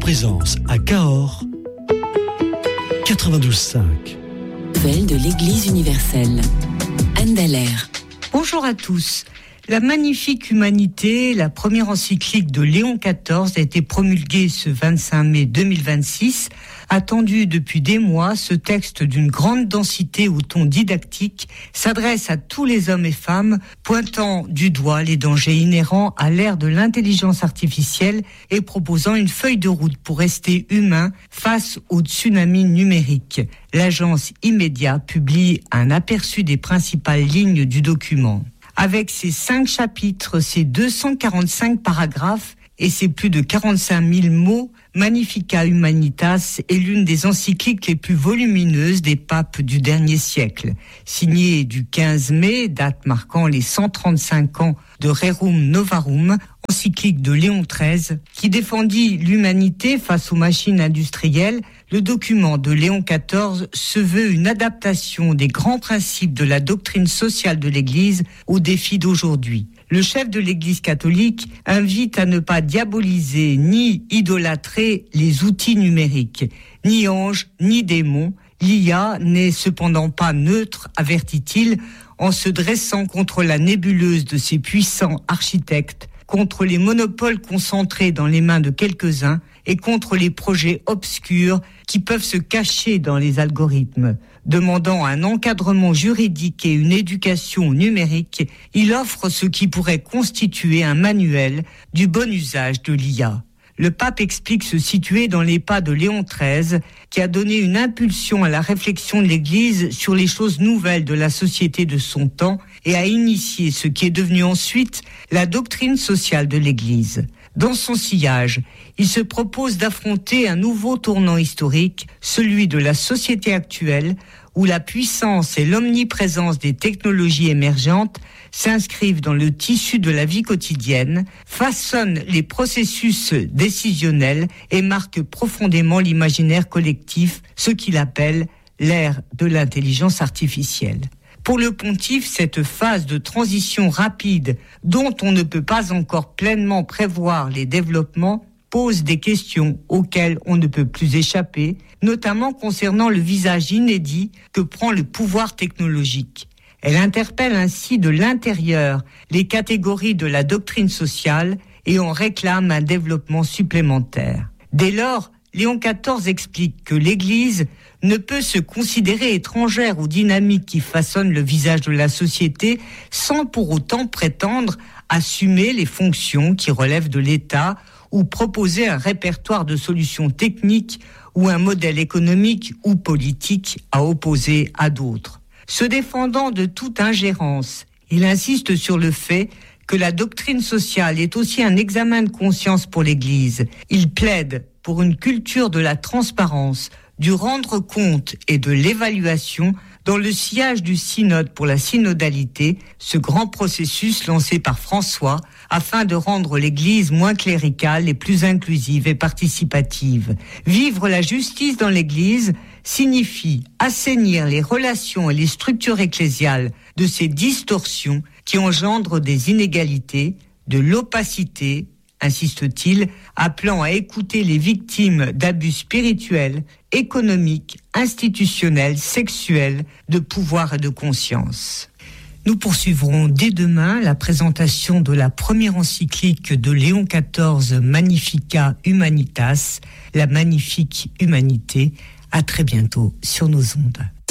présence à Cahors, 92.5. Nouvelle de l'Église universelle. Anne Dallaire. Bonjour à tous. La magnifique humanité, la première encyclique de Léon XIV, a été promulguée ce 25 mai 2026. Attendu depuis des mois, ce texte d'une grande densité au ton didactique s'adresse à tous les hommes et femmes, pointant du doigt les dangers inhérents à l'ère de l'intelligence artificielle et proposant une feuille de route pour rester humain face au tsunami numérique. L'agence Immédiat publie un aperçu des principales lignes du document. Avec ses 5 chapitres, ses 245 paragraphes et ses plus de 45 000 mots, Magnificat Humanitas est l'une des encycliques les plus volumineuses des papes du dernier siècle. Signée du 15 mai, date marquant les 135 ans de Rerum Novarum, encyclique de Léon XIII, qui défendit l'humanité face aux machines industrielles, le document de Léon XIV se veut une adaptation des grands principes de la doctrine sociale de l'Église aux défis d'aujourd'hui. Le chef de l'Église catholique invite à ne pas diaboliser ni idolâtrer les outils numériques, ni anges, ni démons. L'IA n'est cependant pas neutre, avertit-il, en se dressant contre la nébuleuse de ses puissants architectes, contre les monopoles concentrés dans les mains de quelques-uns et contre les projets obscurs qui peuvent se cacher dans les algorithmes. Demandant un encadrement juridique et une éducation numérique, il offre ce qui pourrait constituer un manuel du bon usage de l'IA. Le pape explique se situer dans les pas de Léon XIII, qui a donné une impulsion à la réflexion de l'Église sur les choses nouvelles de la société de son temps et a initié ce qui est devenu ensuite la doctrine sociale de l'Église. Dans son sillage, il se propose d'affronter un nouveau tournant historique, celui de la société actuelle, où la puissance et l'omniprésence des technologies émergentes s'inscrivent dans le tissu de la vie quotidienne, façonnent les processus décisionnels et marquent profondément l'imaginaire collectif, ce qu'il appelle l'ère de l'intelligence artificielle. Pour le pontife, cette phase de transition rapide, dont on ne peut pas encore pleinement prévoir les développements, pose des questions auxquelles on ne peut plus échapper, notamment concernant le visage inédit que prend le pouvoir technologique. Elle interpelle ainsi de l'intérieur les catégories de la doctrine sociale et en réclame un développement supplémentaire. Dès lors, Léon XIV explique que l'Église ne peut se considérer étrangère aux dynamiques qui façonnent le visage de la société sans pour autant prétendre assumer les fonctions qui relèvent de l'État ou proposer un répertoire de solutions techniques ou un modèle économique ou politique à opposer à d'autres. Se défendant de toute ingérence, il insiste sur le fait que la doctrine sociale est aussi un examen de conscience pour l'Église. Il plaide pour une culture de la transparence, du rendre compte et de l'évaluation dans le sillage du synode pour la synodalité, ce grand processus lancé par François afin de rendre l'Église moins cléricale et plus inclusive et participative. Vivre la justice dans l'Église signifie assainir les relations et les structures ecclésiales de ces distorsions qui engendrent des inégalités, de l'opacité, insiste-t-il, appelant à écouter les victimes d'abus spirituels, économiques, institutionnels, sexuels, de pouvoir et de conscience. Nous poursuivrons dès demain la présentation de la première encyclique de Léon XIV, Magnificat Humanitas, la magnifique humanité. À très bientôt sur nos ondes.